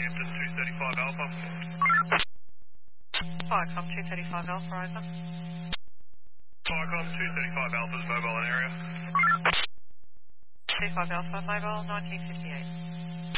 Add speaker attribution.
Speaker 1: Hampton 235 Alpha.
Speaker 2: Firecom 235 Alpha, over.
Speaker 1: Firecom 235 Alpha's mobile in area.
Speaker 2: 25 Alpha, mobile 1958.